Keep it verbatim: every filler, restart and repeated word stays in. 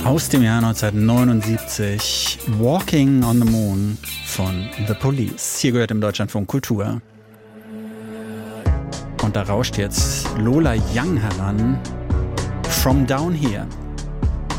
Aus dem Jahr neunzehnhundertneunundsiebzig, Walking on the Moon von The Police. Hier gehört im Deutschlandfunk Kultur. Und da rauscht jetzt Lola Young heran, From Down Here.